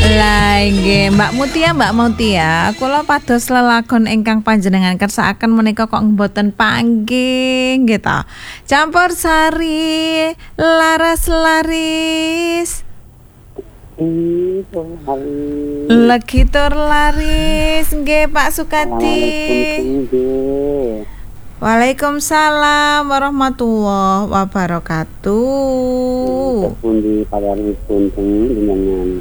Lah nggih, Mbak Mutia, kula pados lelagon ingkang panjenengan kersakaken menika kok mboten panggih nggih ta. Campur sari, laras laris. Legi tur laris nggih Pak Sukadi. Waalaikumsalam warahmatullahi wabarakatuh. Pundi pawaripun jenengan.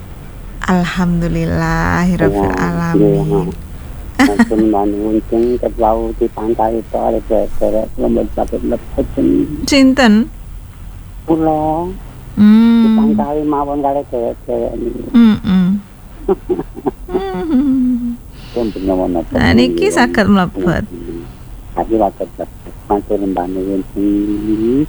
Alhamdulillahirabbil alamin. Sampun manungking ketlau di pantai itu ada derek lembut-lembut. Sinten? Kula. Di pantai mawon kali derek niku. Nah niki saged mlebet. Tapi waktu masuk lembangan ini.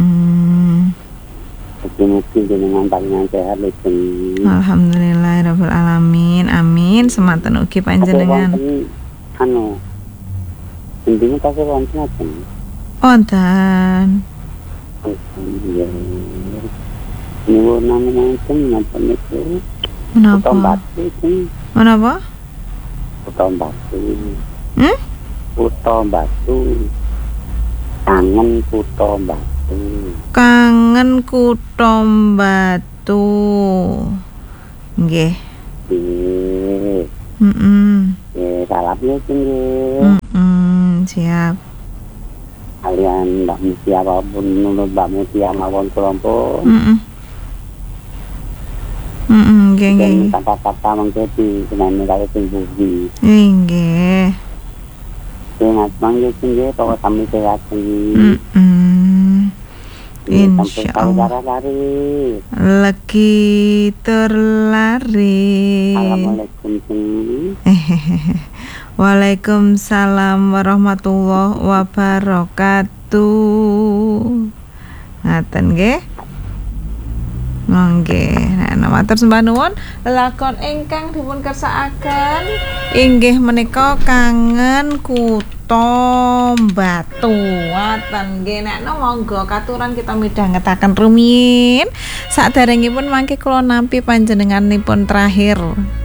Mungkin dengan panjenengan sehat lagi. Alhamdulillahirabbil alamin. Amin. Semanten ugi panjenengan. Anu. Intinya kasih wonten aja. Wonten. Iya. Niku namanya napa niku? Menapa? Batu sing. Menapa? Utang batu. Utang batu. Kangen utang batu. Kangen kutha Batu. Nggih. Nggih. Salam ya nggih. Siap. Kalian Mbak Mutia apapun menurut Mbak Mutia mawon kelompok. Nggih. Kata-kata mengketi dengan kali sing budi. Nggih. Ingat mangke nggih kok sami sehat nggih. Insyaallah. Lagi terlari. Assalamualaikum. Waalaikumsalam warahmatullahi wabarakatuh. Ngaten nggih. Nggih. Nah, matur sembah nuwun lakon ingkang dipun kersakaken inggih menika Kangen Kutha Batu. Ngoten nggih, nek monggo katuran kita midhangetaken rumiyin. Saderengipun mangke kula nampi panjenenganipun terakhir.